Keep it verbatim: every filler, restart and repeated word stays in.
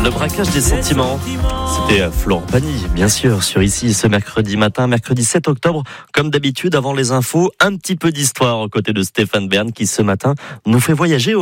Le braquage des sentiments. C'était Florent Pagny, bien sûr, sur Ici ce mercredi matin, mercredi sept octobre. Comme d'habitude, avant les infos, un petit peu d'histoire aux côtés de Stéphane Bern qui ce matin nous fait voyager au